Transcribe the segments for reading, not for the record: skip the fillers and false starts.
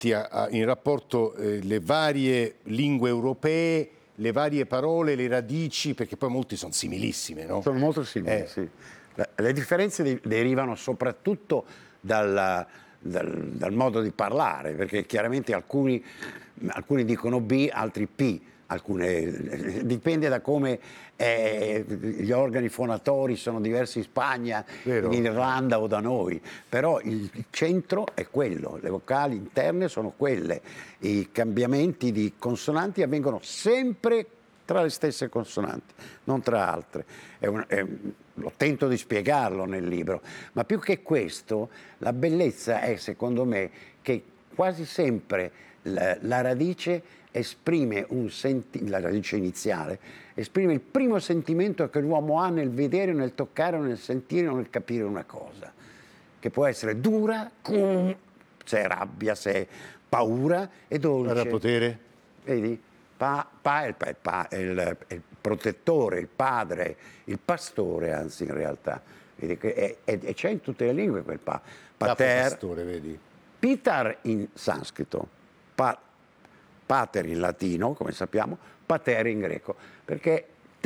in rapporto le varie lingue europee, le varie parole, le radici, perché poi molti sono similissime, no? Sono molto simili, sì. Le differenze derivano soprattutto dal modo di parlare, perché chiaramente alcuni dicono B, altri P. Dipende da come gli organi fonatori sono diversi in Spagna, Vero. in Irlanda o da noi, però il centro è quello, le vocali interne sono quelle, i cambiamenti di consonanti avvengono sempre tra le stesse consonanti, non tra altre. Lo tento di spiegarlo nel libro, ma più che questo la bellezza è, secondo me, che quasi sempre la radice esprime la radice iniziale, esprime il primo sentimento che l'uomo ha nel vedere, nel toccare, nel sentire o nel capire una cosa, che può essere dura, se è rabbia, se è paura, e dolce. Era potere? Vedi? È il protettore, il padre, il pastore, anzi in realtà. Vedi che c'è in tutte le lingue quel pater. Pastore, vedi? Pitar in sanscrito, pater in latino, come sappiamo, pater in greco, perché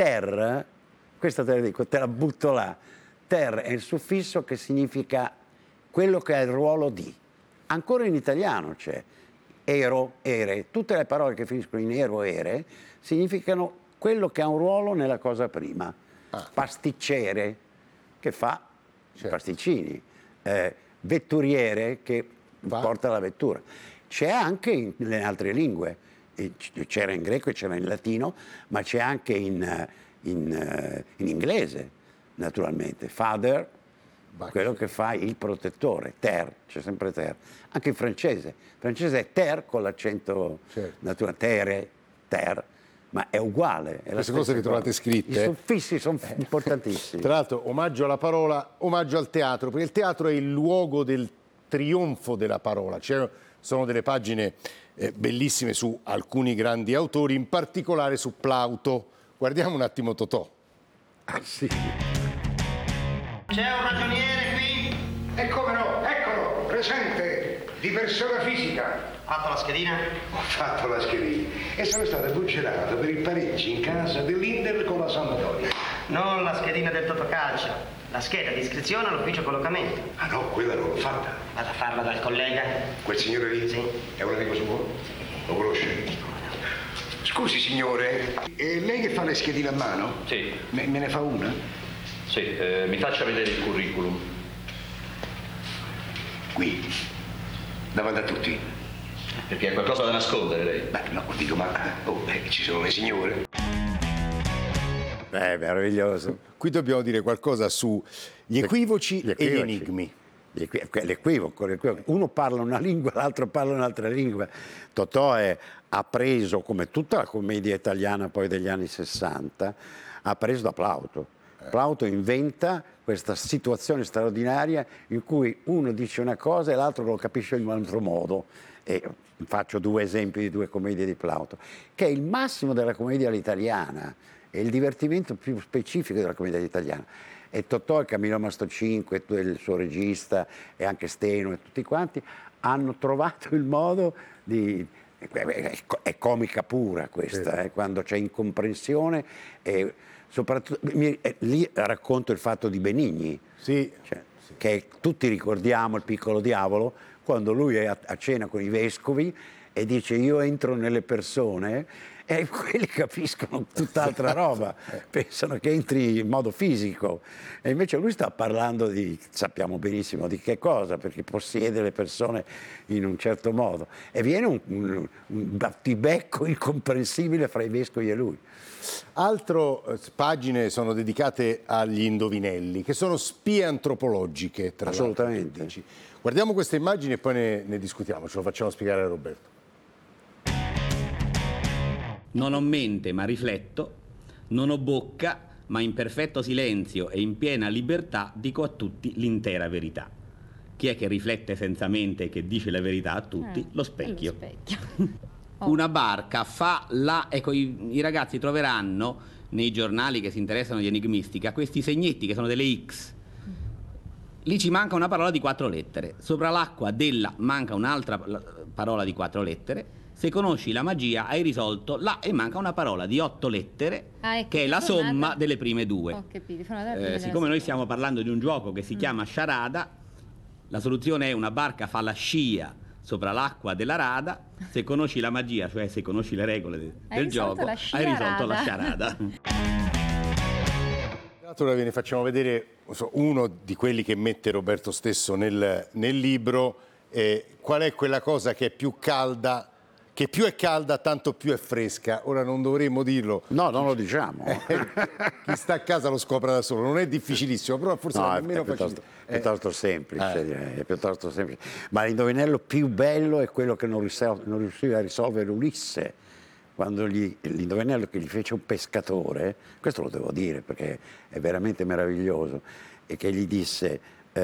questa te la dico, te la butto là, ter è il suffisso che significa quello che ha il ruolo di. Ancora in italiano c'è ero, ere, tutte le parole che finiscono in ero, ere, significano quello che ha un ruolo nella cosa prima. Pasticcere, che fa i pasticcini, vetturiere, che porta la vettura. C'è anche nelle altre lingue, c'era in greco e c'era in latino, ma c'è anche in inglese, naturalmente. Father, quello che fa il protettore, ter, c'è sempre ter. Anche in francese è ter con l'accento naturale, tere, ter, ma è uguale. È queste cose che trovate scritte. I suffissi sono importantissimi. Tra l'altro, omaggio alla parola, omaggio al teatro, perché il teatro è il luogo del trionfo della parola. Sono delle pagine bellissime su alcuni grandi autori, in particolare su Plauto. Guardiamo un attimo Totò. Ah sì. C'è un ragioniere qui? E come no, eccolo, presente, di persona fisica. Fatto la schedina? Ho fatto la schedina e sono stato buggerato per il pareggio in casa dell'Inter con la Sampdoria. Non la schedina del Totocalcio, la scheda di iscrizione all'ufficio collocamento. Ah no, quella non l'ho fatta. Vado a farla dal collega. Quel signore lì? Sì. È un amico suo? Lo conosce? Scusi signore, è lei che fa le schedine a mano? Sì. Me ne fa una? Sì, mi faccia vedere il curriculum. Qui, davanti a tutti. Perché ha qualcosa da nascondere lei? Beh, no, dico, ma ci sono le signore. Meraviglioso. Qui dobbiamo dire qualcosa sugli equivoci e gli enigmi. L'equivoco. Uno parla una lingua, l'altro parla un'altra lingua. Totò ha preso, come tutta la commedia italiana poi degli anni 60, ha preso da Plauto. Plauto inventa questa situazione straordinaria in cui uno dice una cosa e l'altro lo capisce in un altro modo. E faccio due esempi di due commedie di Plauto, che è il massimo della commedia all'italiana, è il divertimento più specifico della commedia italiana. E Totò e Camillo Mastrocinque, il suo regista, e anche Steno e tutti quanti, hanno trovato il modo di... È comica pura questa, quando c'è incomprensione, e soprattutto... Lì racconto il fatto di Benigni, che tutti ricordiamo, il piccolo diavolo, quando lui è a cena con i vescovi e dice io entro nelle persone, e quelli capiscono tutt'altra roba, pensano che entri in modo fisico, e invece lui sta parlando di, sappiamo benissimo di che cosa, perché possiede le persone in un certo modo, e viene un battibecco incomprensibile fra i vescovi e lui. Altre pagine sono dedicate agli indovinelli, che sono spie antropologiche, tra l'altro. Assolutamente. Guardiamo queste immagini e poi ne discutiamo, ce lo facciamo spiegare a Roberto. Non ho mente ma rifletto, non ho bocca ma in perfetto silenzio e in piena libertà dico a tutti l'intera verità. Chi è che riflette senza mente e che dice la verità a tutti? Lo specchio. Lo specchio. Una barca fa la... Ecco, i ragazzi troveranno nei giornali che si interessano di enigmistica questi segnetti che sono delle X. Lì ci manca una parola di 4 lettere. Sopra l'acqua della manca un'altra parola di 4 lettere. Se conosci la magia hai risolto la e manca una parola di 8 lettere ecco, che è la somma delle prime 2. Ho capito, formata dalla prima Siccome noi stiamo parlando di un gioco che si chiama Sciarada, la soluzione è: una barca fa la scia sopra l'acqua della rada. Se conosci la magia, cioè se conosci le regole del gioco, hai risolto la sciarada. Ora ve ne facciamo vedere uno di quelli che mette Roberto stesso nel libro. Qual è quella cosa che è più calda, che più è calda tanto più è fresca? Ora non dovremmo dirlo. No, non lo diciamo. Chi sta a casa lo scopre da solo, non è difficilissimo, però forse No, è meno facile. piuttosto semplice, direi, è piuttosto semplice. Ma l'indovinello più bello è quello che non riusciva a risolvere Ulisse. Quando l'indovinello che gli fece un pescatore, questo lo devo dire perché è veramente meraviglioso, e che gli disse: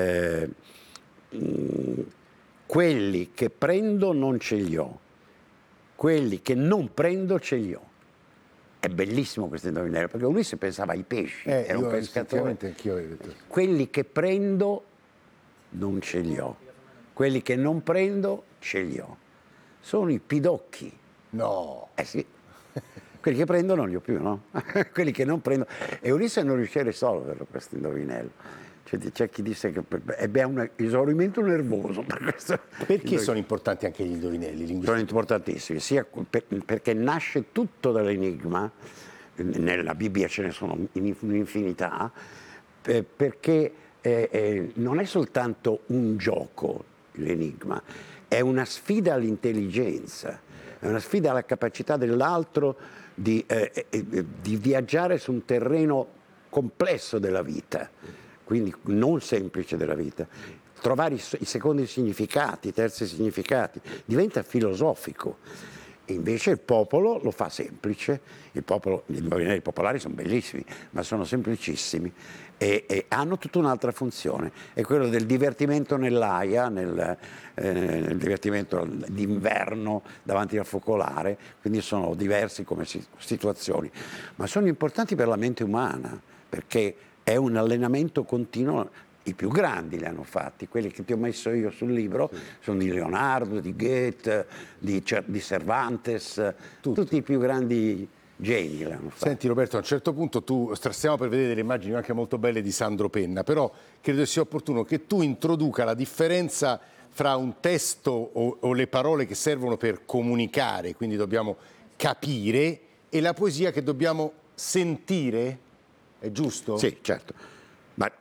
quelli che prendo non ce li ho, quelli che non prendo ce li ho. È bellissimo questo indovinello, perché Ulisse pensava ai pesci, era un pescatore. Anch'io avevo detto. Quelli che prendo non ce li ho, quelli che non prendo ce li ho. Sono i pidocchi. No. Eh sì, quelli che prendo non li ho più, no? Quelli che non prendo. E Ulisse non riuscì a risolverlo questo indovinello. C'è chi disse che ebbe un esaurimento nervoso per questo. Perché sono importanti anche gli indovinelli? Sono importantissimi, sia perché nasce tutto dall'enigma, nella Bibbia ce ne sono un'infinità, perché non è soltanto un gioco l'enigma, è una sfida all'intelligenza. È una sfida alla capacità dell'altro di viaggiare su un terreno complesso della vita, quindi non semplice della vita, trovare i secondi significati, i terzi significati, diventa filosofico. E invece il popolo lo fa semplice, gli indovinelli popolari sono bellissimi, ma sono semplicissimi e hanno tutta un'altra funzione, è quello del divertimento nell'aia, nel divertimento d'inverno davanti al focolare, quindi sono diversi come situazioni, ma sono importanti per la mente umana, perché è un allenamento continuo. I più grandi li hanno fatti, quelli che ti ho messo io sul libro, sì, sono di Leonardo, di Goethe, di Cervantes, tutti i più grandi geni li hanno fatti. Senti Roberto, a un certo punto stiamo per vedere delle immagini anche molto belle di Sandro Penna, però credo sia opportuno che tu introduca la differenza fra un testo o le parole che servono per comunicare, quindi dobbiamo capire, e la poesia che dobbiamo sentire, è giusto? Sì, certo. Ma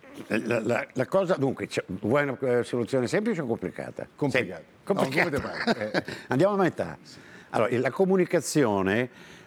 la cosa, dunque, vuoi una soluzione semplice o complicata? Complicata. Complicata. No, andiamo a metà. Allora, la comunicazione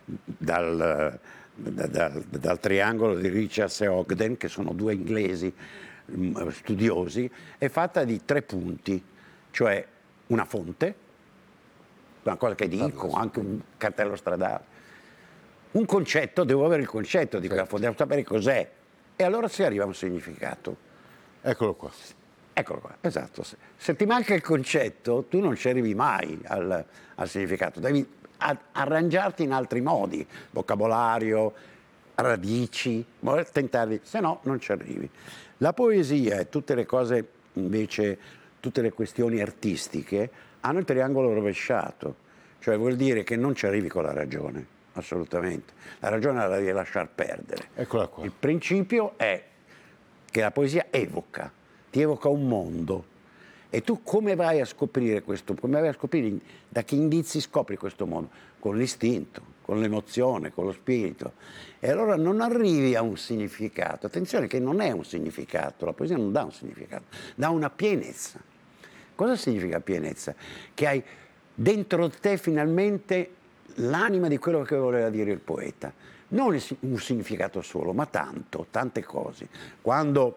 dal triangolo di Richards e Ogden, che sono due inglesi studiosi, è fatta di 3 punti, cioè una fonte, una cosa che dico, anche un cartello stradale, un concetto, devo avere il concetto di quella fonte, devo sapere cos'è, e allora si arriva a un significato. Eccolo qua. Eccolo qua, esatto. Se ti manca il concetto, tu non ci arrivi mai al significato, devi arrangiarti in altri modi, vocabolario, radici, tentarli, se no non ci arrivi. La poesia e tutte le cose, invece, tutte le questioni artistiche, hanno il triangolo rovesciato, cioè vuol dire che non ci arrivi con la ragione, assolutamente. La ragione la devi lasciar perdere. Eccola qua. Il principio è che la poesia ti evoca un mondo, e tu come vai a scoprire questo? Come vai a scoprire, da che indizi scopri questo mondo? Con l'istinto, con l'emozione, con lo spirito. E allora non arrivi a un significato. Attenzione che non è un significato, la poesia non dà un significato, dà una pienezza. Cosa significa pienezza? Che hai dentro te finalmente l'anima di quello che voleva dire il poeta. Non un significato solo, ma tante cose. Quando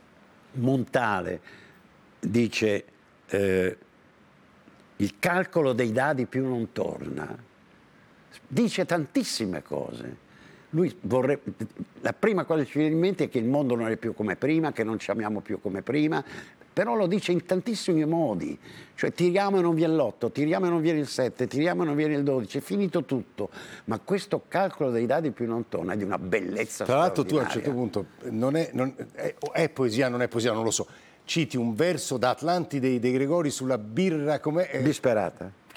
Montale dice il calcolo dei dadi più non torna, dice tantissime cose. La prima cosa che ci viene in mente è che il mondo non è più come prima, che non ci amiamo più come prima, però lo dice in tantissimi modi, cioè tiriamo e non viene l'8, tiriamo e non viene il 7, tiriamo e non viene il 12, è finito tutto, ma questo calcolo dei dadi più non torna è di una bellezza Tra l'altro tu a un straordinaria. certo punto è poesia, non è poesia, non lo so. citi un verso da Atlantide De Gregori sulla birra, com'è? Disperata.